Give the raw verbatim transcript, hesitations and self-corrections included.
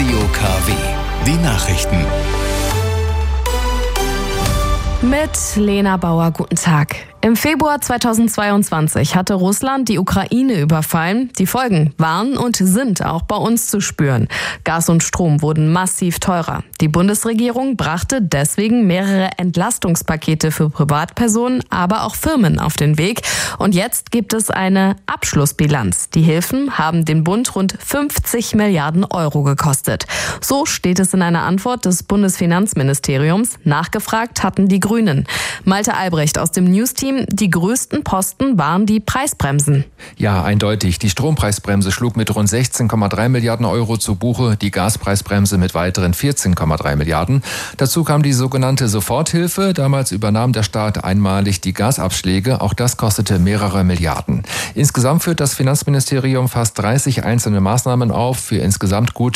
Radio K W. Die Nachrichten. Mit Lena Bauer, guten Tag. Im Februar zweitausendzweiundzwanzig hatte Russland die Ukraine überfallen. Die Folgen waren und sind auch bei uns zu spüren. Gas und Strom wurden massiv teurer. Die Bundesregierung brachte deswegen mehrere Entlastungspakete für Privatpersonen, aber auch Firmen auf den Weg. Und jetzt gibt es eine Abschlussbilanz. Die Hilfen haben den Bund rund fünfzig Milliarden Euro gekostet. So steht es in einer Antwort des Bundesfinanzministeriums. Nachgefragt hatten die Grünen. Malte Albrecht aus dem News-Team. Die größten Posten waren die Preisbremsen. Ja, eindeutig. Die Strompreisbremse schlug mit rund sechzehn Komma drei Milliarden Euro zu Buche, die Gaspreisbremse mit weiteren vierzehn Komma drei Milliarden. Dazu kam die sogenannte Soforthilfe. Damals übernahm der Staat einmalig die Gasabschläge. Auch das kostete mehrere Milliarden. Insgesamt führt das Finanzministerium fast dreißig einzelne Maßnahmen auf für insgesamt gut